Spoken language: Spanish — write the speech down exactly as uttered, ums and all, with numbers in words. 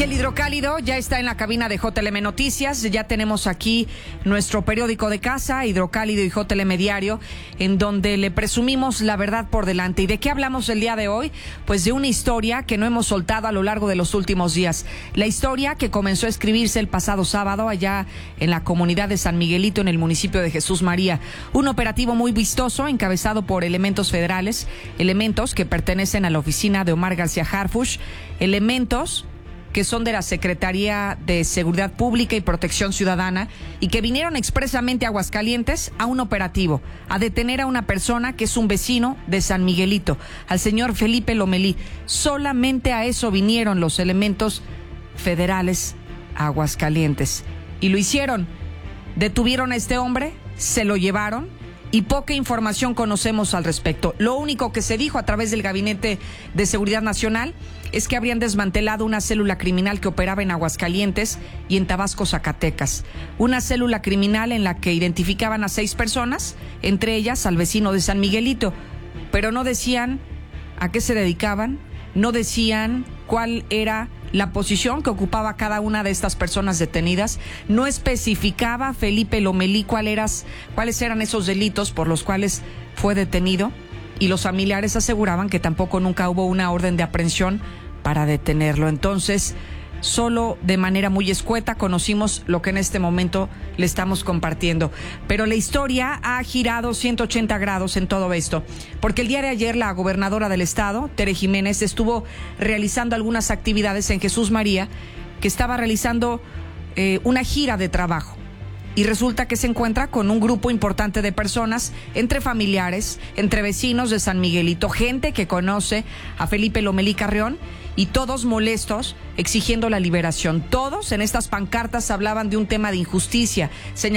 Y el hidrocálido ya está en la cabina de J L M Noticias. Ya tenemos aquí nuestro periódico de casa, Hidrocálido y J L M Diario, en donde le presumimos la verdad por delante. ¿Y de qué hablamos el día de hoy? Pues de una historia que no hemos soltado a lo largo de los últimos días. La historia que comenzó a escribirse el pasado sábado allá en la comunidad de San Miguelito, en el municipio de Jesús María. Un operativo muy vistoso encabezado por elementos federales, elementos que pertenecen a la oficina de Omar García Harfuch, elementos que son de la Secretaría de Seguridad Pública y Protección Ciudadana y que vinieron expresamente a Aguascalientes a un operativo, a detener a una persona que es un vecino de San Miguelito, al señor Felipe Lomelí. Solamente a eso vinieron los elementos federales a Aguascalientes. Y lo hicieron. Detuvieron a este hombre, se lo llevaron y poca información conocemos al respecto. Lo único que se dijo a través del Gabinete de Seguridad Nacional es que habrían desmantelado una célula criminal que operaba en Aguascalientes y en Tabasco, Zacatecas. Una célula criminal en la que identificaban a seis personas, entre ellas al vecino de San Miguelito, pero no decían a qué se dedicaban, no decían cuál era la posición que ocupaba cada una de estas personas detenidas. No especificaba Felipe Lomelí cuál eras, cuáles eran esos delitos por los cuales fue detenido, y los familiares aseguraban que tampoco nunca hubo una orden de aprehensión para detenerlo. Entonces, solo de manera muy escueta conocimos lo que en este momento le estamos compartiendo. Pero la historia ha girado ciento ochenta grados en todo esto, porque el día de ayer la gobernadora del estado, Tere Jiménez, estuvo realizando algunas actividades en Jesús María, que estaba realizando eh, una gira de trabajo. Y resulta que se encuentra con un grupo importante de personas, entre familiares, entre vecinos de San Miguelito, gente que conoce a Felipe Lomelí Carrión, y todos molestos exigiendo la liberación. Todos en estas pancartas hablaban de un tema de injusticia, señalando